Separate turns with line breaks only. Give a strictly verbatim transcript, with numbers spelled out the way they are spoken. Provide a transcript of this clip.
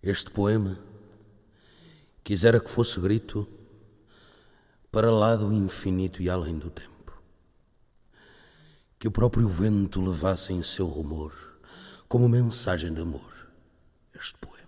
Este poema quisera que fosse grito para lá do infinito e além do tempo, que o próprio vento levasse em seu rumor, como mensagem de amor, este poema.